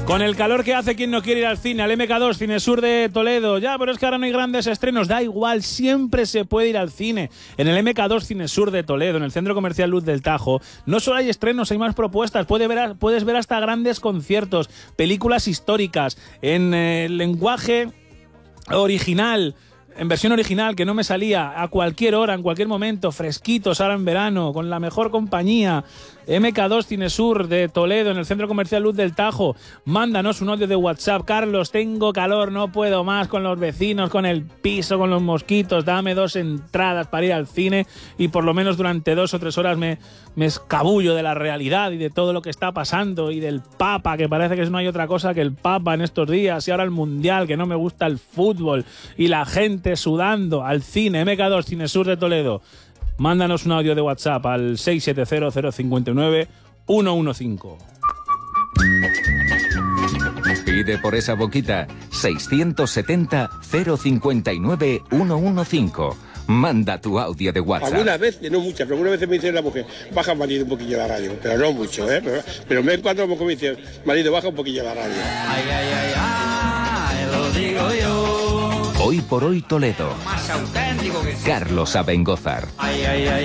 Con el calor que hace, ¿quién no quiere ir al cine? Al MK2, Cinesur de Toledo. Ya, pero es que ahora no hay grandes estrenos. Da igual, siempre se puede ir al cine. En el MK2 Cinesur de Toledo, en el Centro Comercial Luz del Tajo, no solo hay estrenos, hay más propuestas. Puedes ver hasta grandes conciertos, películas históricas, en lenguaje original, en versión original, que no me salía, a cualquier hora, en cualquier momento, fresquitos ahora en verano, con la mejor compañía. MK2 Cinesur de Toledo, en el Centro Comercial Luz del Tajo. Mándanos un audio de WhatsApp. Carlos, tengo calor, no puedo más con los vecinos, con el piso, con los mosquitos. Dame 2 entradas para ir al cine y por lo menos durante 2 o 3 horas me escabullo de la realidad y de todo lo que está pasando y del Papa, que parece que no hay otra cosa que el Papa en estos días, y ahora el Mundial, que no me gusta el fútbol y la gente sudando. Al cine, MK2 Cinesur de Toledo. Mándanos un audio de WhatsApp al 670-059-115. Pide por esa boquita 670-059-115. Manda tu audio de WhatsApp. Algunas veces, no muchas, pero algunas veces me dice la mujer, baja marido un poquillo la radio, pero no mucho, pero me encuentro como me dice, marido, baja un poquillo la radio. Ay, ay, ay, ay, lo digo yo. Hoy por hoy Toledo. Más auténtico que sí. Carlos Abengózar. Ay, ay, ay.